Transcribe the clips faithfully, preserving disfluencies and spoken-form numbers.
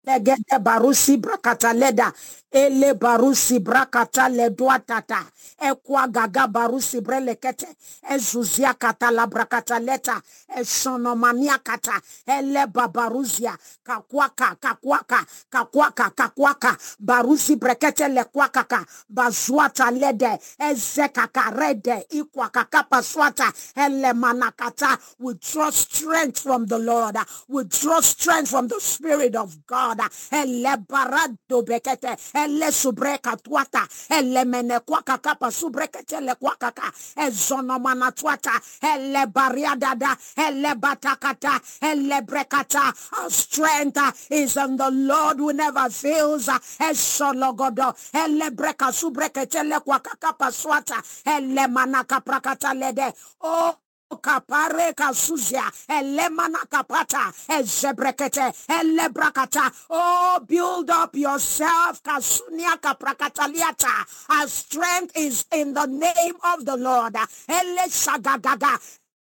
Legede barusi brakata leda. Ele barusi brakata ledwatata. Ekwa gaga barusi brelekete. Ezuzia kata la brakata leta. Eshonomania kata. Ele babaruzia. Kakwaka, kakwaka, kakwaka, kakwaka. Barusi brekete le kwakaka. Bazuata lede. Ezekaka rede. Ikwakaka paswata. Ele manakata. We draw strength from the Lord. We draw strength from the Spirit of God. Elle barado bekete, elle subreka twata, elle mene kwaka kapa subrekete le kwakaka, ezono manatwata, elle bariadada, elle batakata, elle brekata. Our strength is in the Lord who never fails. Esologodo, elle breka subrekete le kwakaka paswata, elle manaka prakata lede. Oh, kapare kasuzia elemana kapata ezebrekete elebrakata. Oh, build up yourself kasunia kaprakataliata. Our strength is in the name of the Lord. Ele shagagaga.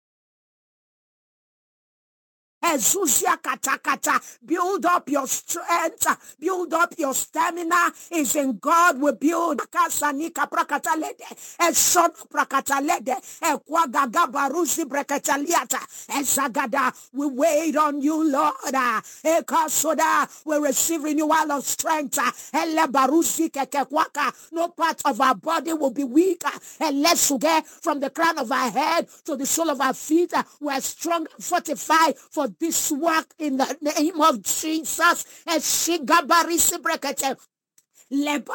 Ezuzia katakata. Build up your strength. Build up your stamina. Is in God we build. Kasanika prakatalede. Eson prakatalede. Ekwagaga barusi brekataliata. Ezagada. We wait on you, Lord. Ekasoda. We receive renewal of strength. Ele barusi kekekwaka. No part of our body will be weak. Unless you get from the crown of our head to the sole of our feet. We are strong and fortified for this work in the name of Jesus.